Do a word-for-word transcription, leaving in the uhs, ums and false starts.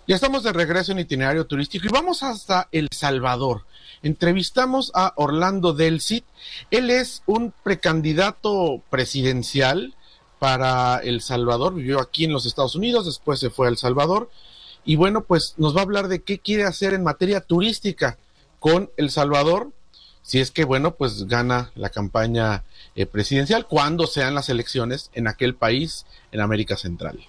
Ya estamos de regreso en Itinerario Turístico y vamos hasta El Salvador. Entrevistamos a Orlando Del Cid. Él es un precandidato presidencial para El Salvador. Vivió aquí en los Estados Unidos, después se fue a El Salvador. Y bueno, pues nos va a hablar de qué quiere hacer en materia turística con El Salvador, si es que, bueno, pues gana la campaña eh, presidencial, cuando sean las elecciones en aquel país en América Central.